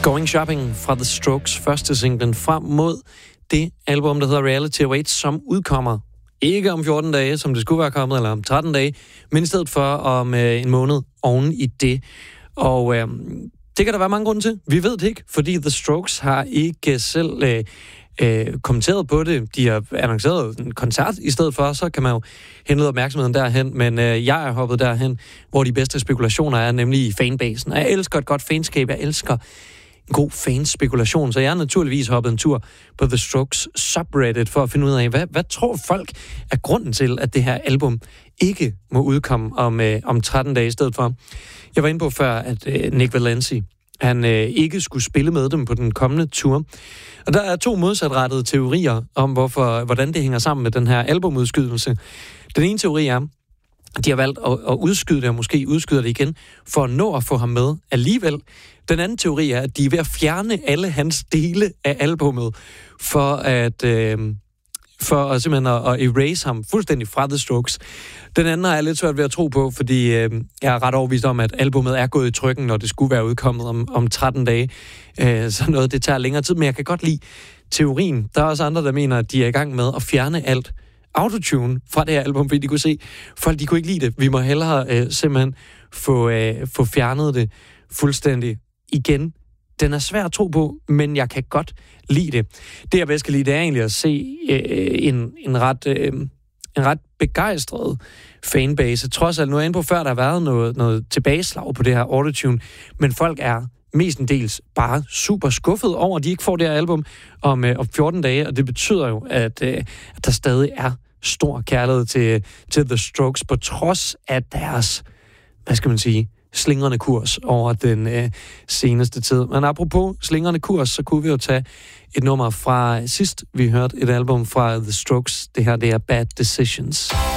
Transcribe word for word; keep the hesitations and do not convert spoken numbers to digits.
Going Shopping fra The Strokes, første singlen frem mod det album, der hedder Reality Awaits, som udkommer ikke om fjorten dage, som det skulle være kommet, eller om tretten dage, men i stedet for om øh, en måned oven i det. Og øh, det kan der være mange grunde til. Vi ved det ikke, fordi The Strokes har ikke selv øh, øh, kommenteret på det. De har annonceret en koncert i stedet for, så kan man jo henlede opmærksomheden derhen. Men øh, jeg er hoppet derhen, hvor de bedste spekulationer er, nemlig i fanbasen. Og jeg elsker et godt fanskab, jeg elsker en god fanspekulation, så jeg har naturligvis hoppet en tur på The Strokes subreddit for at finde ud af, hvad, hvad tror folk er grunden til, at det her album ikke må udkomme om, øh, om tretten dage i stedet for. Jeg var inde på før, at øh, Nick Valenci, han øh, ikke skulle spille med dem på den kommende tur. Og der er to modsatrettede teorier om, hvorfor, hvordan det hænger sammen med den her albumudskydelse. Den ene teori er, de har valgt at, at udskyde det, og måske udskyder det igen, for at nå at få ham med alligevel. Den anden teori er, at de er ved at fjerne alle hans dele af albummet, for at, øh, for at simpelthen at, at erase ham fuldstændig fra The Strokes. Den anden har jeg lidt svært ved at tro på, fordi øh, jeg er ret overbevist om, at albummet er gået i trykken, når det skulle være udkommet om, om tretten dage. Øh, så noget, det tager længere tid, men jeg kan godt lide teorien. Der er også andre, der mener, at de er i gang med at fjerne alt autotune fra det her album, fordi de kunne se, folk de kunne ikke lide det. Vi må hellere øh, simpelthen få, øh, få fjernet det fuldstændig igen. Den er svær at tro på, men jeg kan godt lide det. Det, jeg bedst kan lide, det er egentlig at se øh, en, en, ret, øh, en ret begejstret fanbase. Trods alt, nu er jeg inde på før, der har været noget, noget tilbageslag på det her autotune, men folk er mestendels bare super skuffet over, at de ikke får det her album om, øh, om fjorten dage, og det betyder jo, at, øh, at der stadig er stor kærlighed til, til The Strokes, på trods af deres, hvad skal man sige, slingrende kurs over den øh, seneste tid. Men apropos slingrende kurs, så kunne vi jo tage et nummer fra sidst, vi hørte et album fra The Strokes. Det her, det er Bad Decisions.